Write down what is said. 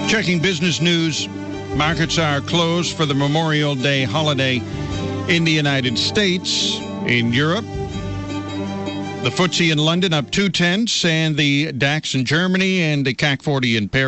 Checking business news. Markets are closed for the Memorial Day holiday in the United States. In Europe, the FTSE in London up 0.2, and the DAX in Germany and the CAC 40 in Paris